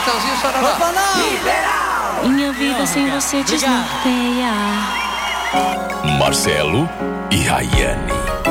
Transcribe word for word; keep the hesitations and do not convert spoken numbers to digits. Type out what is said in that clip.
Chitãozinho Chororó. Minha vida sem você desnorteia. Marcelo e Rayane.